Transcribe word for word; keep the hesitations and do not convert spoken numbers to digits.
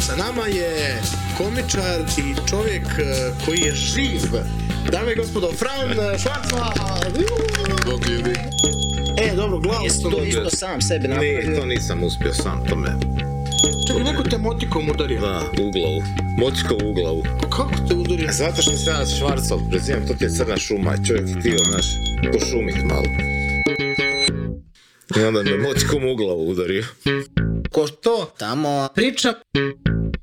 Sa nama je komičar i čovjek koji je živ. Dame i gospodo, Fran Švarcman! Bog ljudi. E, dobro, glasno. To isto sam sebe napravio. Ne, to nisam uspio sam, to me... Čekaj, neko te motikom udario. Da, u glavu. Motikom u glavu. Pa kako te udario? Zato što se ja Švarcov prezivam, to ti je crna šuma, čovjek htio, znaš, pošumit malo. I onda me motikom u glavu udario. Ko to tamo priča...